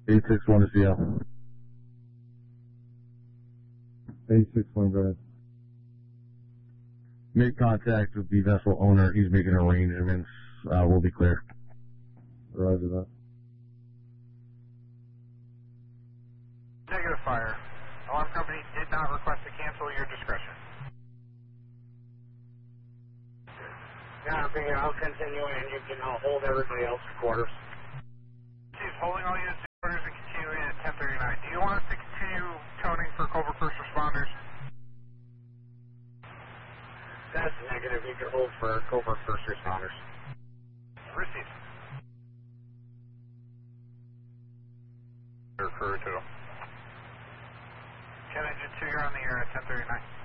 861 to Seattle. 861, go ahead. Make contact with the vessel owner. He's making arrangements. We'll be clear. Roger that. Negative fire. Alarm company did not request to cancel. Your discretion. Copy. I'll continue, and you can hold everybody else in quarters. He's holding all units in quarters and continuing at 10:39. Do you want us to continue toning for Cobra first responders? That's negative. You can hold for Cobra first responders. Received. Crew 2. 10 engine 2, you're on the air at 10:39.